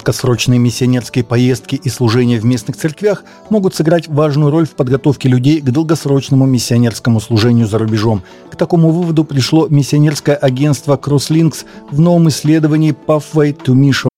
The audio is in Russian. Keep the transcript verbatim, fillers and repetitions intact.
Краткосрочные миссионерские поездки и служения в местных церквях могут сыграть важную роль в подготовке людей к долгосрочному миссионерскому служению за рубежом. К такому выводу пришло миссионерское агентство CrossLinks в новом исследовании Pathway to Mission.